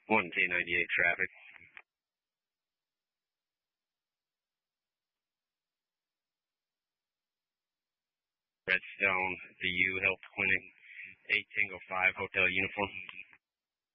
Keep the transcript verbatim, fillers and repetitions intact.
one K ninety-eight traffic. Redstone, the U, Health Clinic, eight Tango five, Hotel Uniform.